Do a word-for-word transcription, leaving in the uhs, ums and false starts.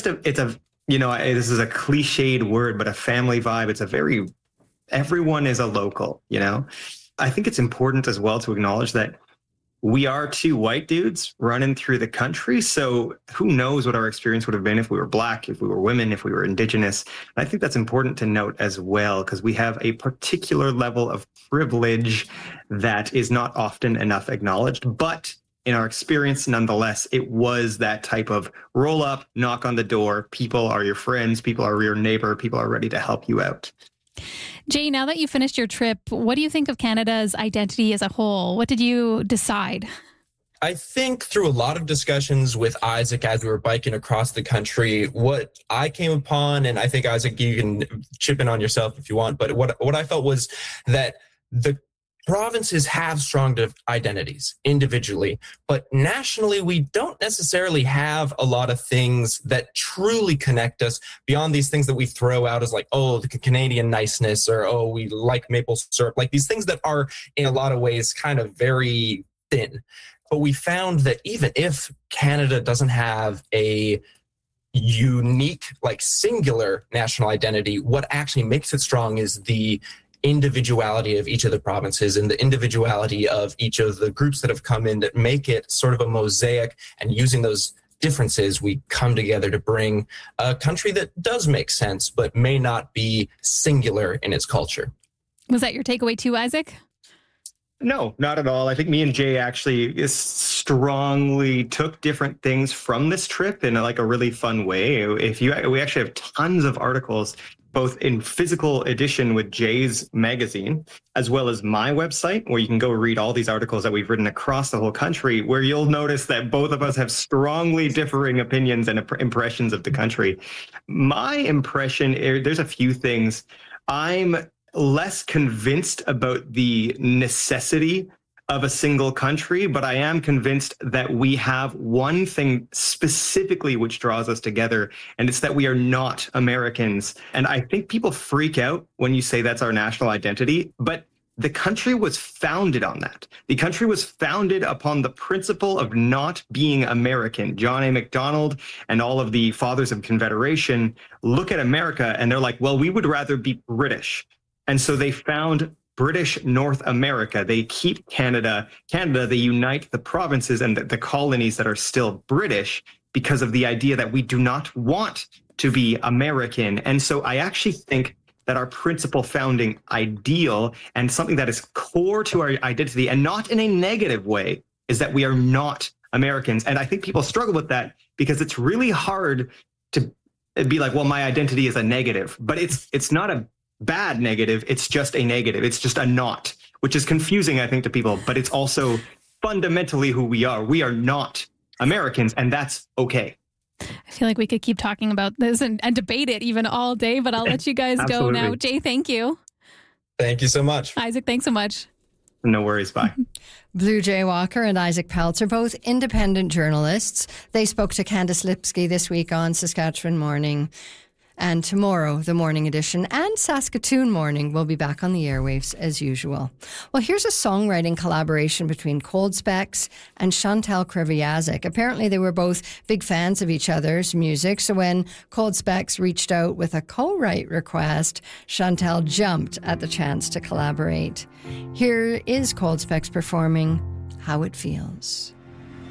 just a, it's a, you know, this is a cliched word, but a family vibe. It's a very, everyone is a local, you know? I think it's important as well to acknowledge that we are two white dudes running through the country. So who knows what our experience would have been if we were Black, if we were women, if we were Indigenous. And I think that's important to note as well, because we have a particular level of privilege that is not often enough acknowledged. But in our experience, nonetheless, it was that type of roll up, knock on the door. People are your friends. People are your neighbor. People are ready to help you out. Jay, now that you finished your trip, what do you think of Canada's identity as a whole? What did you decide? I think through a lot of discussions with Isaac as we were biking across the country, what I came upon, and I think, Isaac, you can chip in on yourself if you want, but what, what I felt was that the provinces have strong identities individually, but nationally, we don't necessarily have a lot of things that truly connect us beyond these things that we throw out as like, oh, the Canadian niceness, or, oh, we like maple syrup, like these things that are in a lot of ways kind of very thin. But we found that even if Canada doesn't have a unique, like singular national identity, what actually makes it strong is the individuality of each of the provinces and the individuality of each of the groups that have come in that make it sort of a mosaic, and using those differences, we come together to bring a country that does make sense, but may not be singular in its culture. Was that your takeaway too, Isaac? No, not at all. I think me and Jay actually strongly took different things from this trip in like a really fun way. If you, we actually have tons of articles, both in physical edition with Jay's magazine, as well as my website, where you can go read all these articles that we've written across the whole country, where you'll notice that both of us have strongly differing opinions and impressions of the country. My impression, there's a few things. I'm less convinced about the necessity of a single country, but I am convinced that we have one thing specifically which draws us together, and it's that we are not Americans. And I think people freak out when you say that's our national identity, but the country was founded on that. The country was founded upon the principle of not being American. John A. Macdonald and all of the fathers of Confederation look at America and they're like, well, we would rather be British. And so they found British North America. They keep Canada, Canada, they unite the provinces and the, the colonies that are still British because of the idea that we do not want to be American. And so I actually think that our principal founding ideal and something that is core to our identity, and not in a negative way, is that we are not Americans. And I think people struggle with that because it's really hard to be like, well, my identity is a negative, but it's it's not a bad negative. It's just a negative. It's just a not, which is confusing, I think, to people, but it's also fundamentally who we are. We are not Americans, and that's okay. I feel like we could keep talking about this and, and debate it even all day, but I'll let you guys go now. Jay, thank you. Thank you so much. Isaac, thanks so much. No worries. Bye. Blue Jay Walker and Isaac Peltz are both independent journalists. They spoke to Candice Lipsky this week on Saskatchewan Morning. And tomorrow, the Morning Edition and Saskatoon Morning will be back on the airwaves as usual. Well, here's a songwriting collaboration between Cold Specs and Chantal Kreviazuk. Apparently, they were both big fans of each other's music. So when Cold Specs reached out with a co-write request, Chantal jumped at the chance to collaborate. Here is Cold Specs performing How It Feels.